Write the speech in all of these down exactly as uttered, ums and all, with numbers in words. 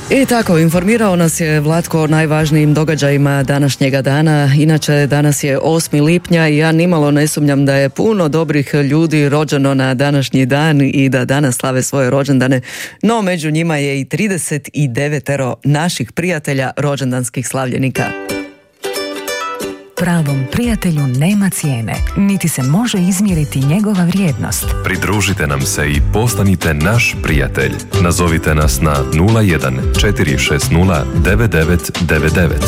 I tako, informirao nas je Vlatko o najvažnijim događajima današnjega dana. Inače, danas je osmi lipnja i ja nimalo ne sumnjam da je puno dobrih ljudi rođeno na današnji dan i da danas slave svoje rođendane. No, među njima je i trideset devet naših prijatelja rođendanskih slavljenika. Pravom prijatelju nema cijene, niti se može izmjeriti njegova vrijednost. Pridružite nam se i postanite naš prijatelj. Nazovite nas na nula jedan četiri šest nula devet devet devet devet.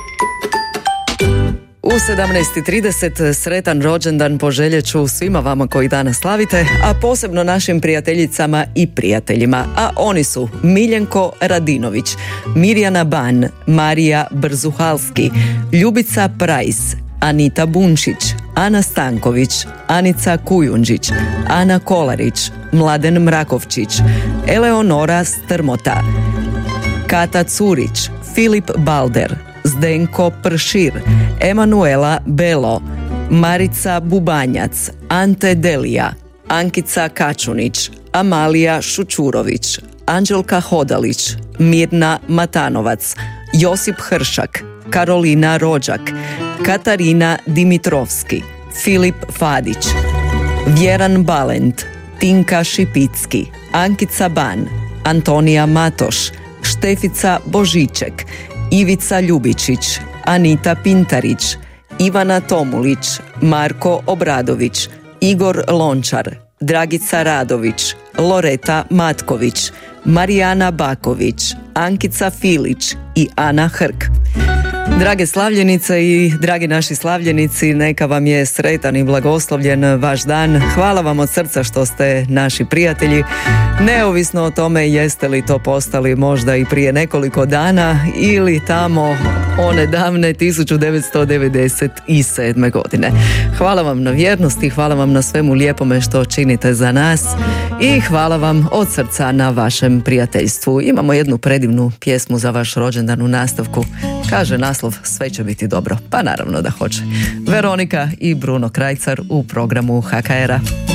U sedamnaest i trideset sretan rođendan poželjet ću svima vama koji danas slavite, a posebno našim prijateljicama i prijateljima. A oni su Miljenko Radinović, Mirjana Ban, Marija Brzuhalski, Ljubica Prajs, Anita Bunčić, Ana Stanković, Anica Kujundžić, Ana Kolarić, Mladen Mrakovčić, Eleonora Strmota, Kata Curić, Filip Balder, Zdenko Pršir, Emanuela Belo, Marica Bubanjac, Ante Delija, Ankica Kačunić, Amalija Šučurović, Anđelka Hodalić, Mirna Matanovac, Josip Hršak, Karolina Rođak, Katarina Dimitrovski, Filip Fadić, Vjeran Balent, Tinka Šipicki, Ankica Ban, Antonija Matoš, Štefica Božiček, Ivica Ljubičić, Anita Pintarić, Ivana Tomulić, Marko Obradović, Igor Lončar, Dragica Radović, Loreta Matković, Marijana Baković, Ankica Filić i Ana Hrk. Drage slavljenice i dragi naši slavljenici, neka vam je sretan i blagoslovljen vaš dan. Hvala vam od srca što ste naši prijatelji. Neovisno o tome jeste li to postali možda i prije nekoliko dana ili tamo one davne tisuću devetsto devedeset sedme. godine. Hvala vam na vjernosti, hvala vam na svemu lijepome što činite za nas i hvala vam od srca na vašem prijateljstvu. Imamo jednu predivnu pjesmu za vaš rođendan u nastavku. Kaže naslov Sve će biti dobro. Pa naravno da hoće. Veronika i Bruno Krajcar u programu ha ka era.